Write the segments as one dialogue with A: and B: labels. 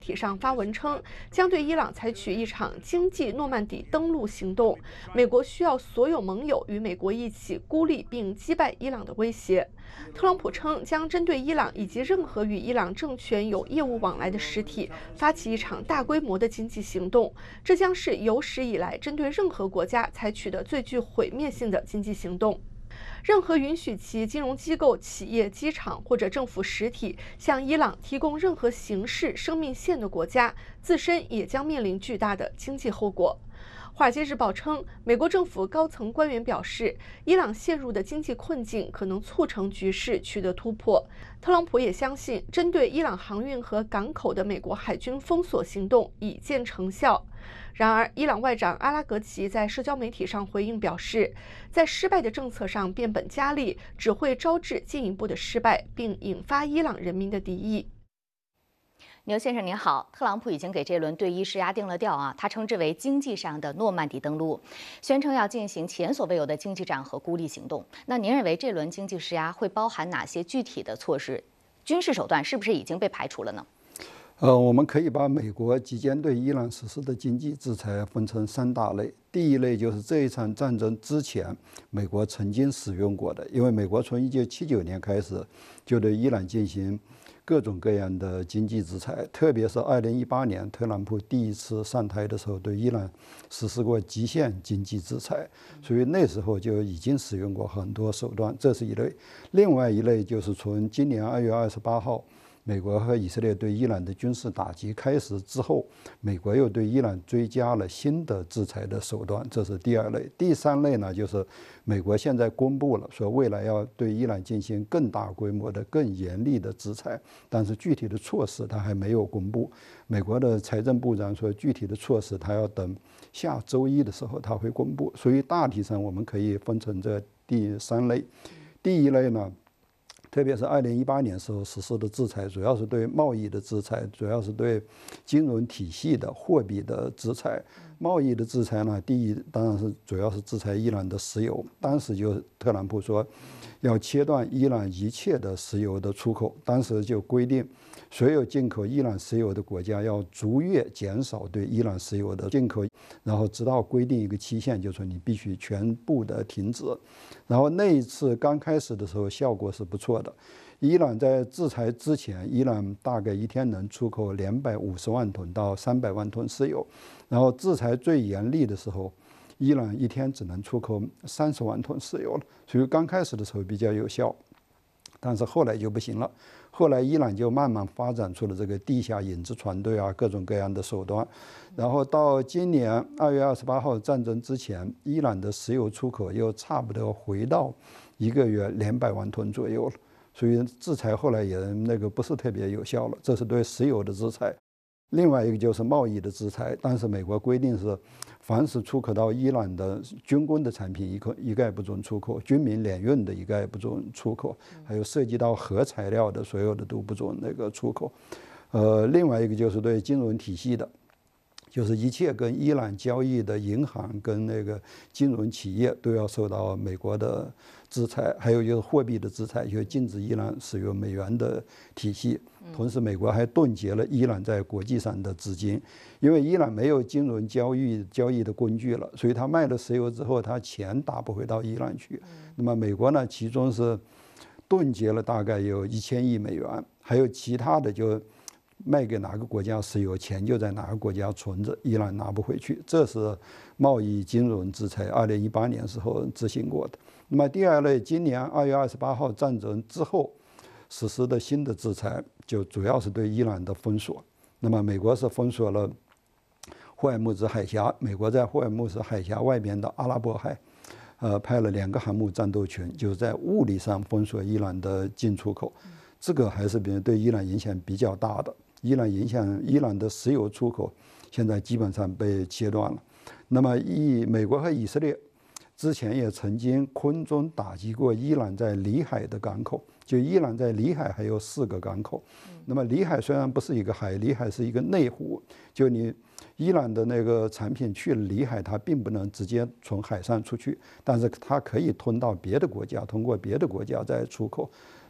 A: 体上发文称，将对伊朗采取一场经济诺曼底登陆行动。美国需要所有盟友与美国一起孤立并击败伊朗的威胁。特朗普称，将针对伊朗以及任何与伊朗政权有业务往来的实体发起一场大规模的经济行动，这将是有史以来针对任何国家采取的最具毁灭性的经济行动。任何允许其金融机构、企业、机场或者政府实体向伊朗提供任何形式生命线的国家，自身也将面临巨大的经济后果。《华尔街日报》称，美国政府高层官员表示，伊朗陷入的经济困境可能促成局势取得突破。特朗普也相信，针对伊朗航运和港口的美国海军封锁行动已见成效。然而，伊朗外长阿拉格齐在社交媒体上回应表示，在失败的政策上变本加厉，只会招致进一步的失败，并引发伊朗人民的敌意。
B: 牛先生您好，特朗普已经给这轮对伊施压定了调啊，他称之为经济上的诺曼底登陆，宣称要进行前所未有的经济战和孤立行动。那您认为这轮经济施压会包含哪些具体的措施？军事手段是不是已经被排除了呢？
C: 我们可以把美国即将对伊朗实施的经济制裁分成3大类。第一类就是这一场战争之前，美国曾经使用过的，因为美国从1979年开始就对伊朗进行各种各样的经济制裁，特别是2018年特朗普第一次上台的时候，对伊朗实施过极限经济制裁，所以那时候就已经使用过很多手段，这是一类。另外一类就是从今年2月28号。美国和以色列对伊朗的军事打击开始之后，美国又对伊朗追加了新的制裁的手段，这是第2类。第3类呢，就是美国现在公布了，说未来要对伊朗进行更大规模的、更严厉的制裁，但是具体的措施它还没有公布。美国的财政部长说，具体的措施他要等下周一的时候他会公布。所以大体上我们可以分成这第3类。第1类呢，特别是2018年时候实施的制裁，主要是对贸易的制裁，主要是对金融体系的货币的制裁。贸易的制裁呢，第一当然是主要是制裁伊朗的石油，当时就特朗普说要切断伊朗一切的石油的出口，当时就规定所有进口伊朗石油的国家要逐月减少对伊朗石油的进口，然后直到规定一个期限，就是说你必须全部的停止。然后那一次刚开始的时候效果是不错的，伊朗在制裁之前，伊朗大概一天能出口250万吨到300万吨石油，然后制裁最严厉的时候，伊朗一天只能出口30万吨石油了，所以刚开始的时候比较有效，但是后来就不行了。后来伊朗就慢慢发展出了这个地下影子船队啊，各种各样的手段。然后到今年2月28号战争之前，伊朗的石油出口又差不多回到1个月200万吨左右了。所以制裁后来也不是特别有效了，这是对石油的制裁。另外一个就是贸易的制裁，但是美国规定是，凡是出口到伊朗的军工的产品一概不准出口，军民联运的一概不准出口，还有涉及到核材料的所有的都不准出口。另外一个就是对金融体系的，就是一切跟伊朗交易的银行跟金融企业都要受到美国的制裁，还有就是货币的制裁，就禁止伊朗使用美元的体系。同时，美国还冻结了伊朗在国际上的资金，因为伊朗没有金融交易的工具了，所以他卖了石油之后，他钱打不回到伊朗去。那么美国呢，其中是冻结了大概有1000亿美元，还有其他的就卖给哪个国家石油，钱就在哪个国家存着，伊朗拿不回去。这是贸易金融制裁，2018年时候执行过的。那么第2类，今年2月28号战争之后实施的新的制裁，就主要是对伊朗的封锁。那么美国是封锁了霍尔木兹海峡，美国在霍尔木兹海峡外边的阿拉伯海，派了2个航母战斗群，就是在物理上封锁伊朗的进出口。这个还是对伊朗影响比较大的。伊朗的石油出口现在基本上被切断了。那么美国和以色列之前也曾经空中打击过伊朗在里海的港口，就伊朗在里海还有4个港口。那么里海虽然不是一个海，里海是一个内湖，就你伊朗的产品去了里海，它并不能直接从海上出去，但是它可以通到别的国家，通过别的国家再出口。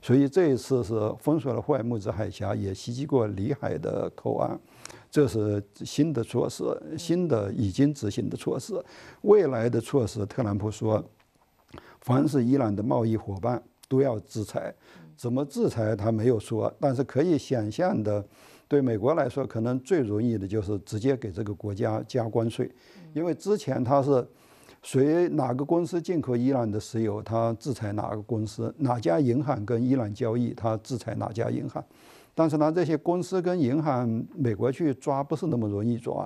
C: 所以这一次是封锁了霍尔木兹海峡，也袭击过里海的口岸。这是新的措施，新的已经执行的措施。未来的措施，特朗普说，凡是伊朗的贸易伙伴都要制裁。怎么制裁他没有说，但是可以想象的，对美国来说，可能最容易的就是直接给这个国家加关税，因为之前他是哪个公司进口伊朗的石油，他制裁哪个公司；哪家银行跟伊朗交易，他制裁哪家银行。但是呢，这些公司跟银行，美国去抓不是那么容易抓，